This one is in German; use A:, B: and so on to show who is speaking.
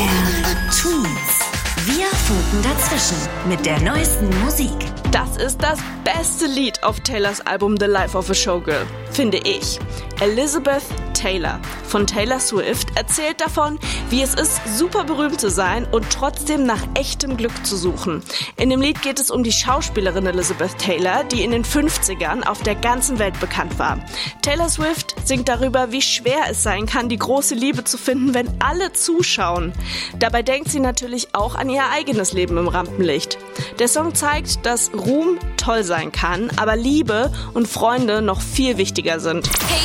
A: Tunes. Wir funken dazwischen mit der neuesten Musik.
B: Das ist das beste Lied auf Taylors Album The Life of a Showgirl, finde ich. Elizabeth Taylor von Taylor Swift erzählt davon, wie es ist, super berühmt zu sein und trotzdem nach echtem Glück zu suchen. In dem Lied geht es um die Schauspielerin Elizabeth Taylor, die in den 50ern auf der ganzen Welt bekannt war. Taylor Swift singt darüber, wie schwer es sein kann, die große Liebe zu finden, wenn alle zuschauen. Dabei denkt sie natürlich auch an ihr eigenes Leben im Rampenlicht. Der Song zeigt, dass Ruhm toll sein kann, aber Liebe und Freunde noch viel wichtiger sind.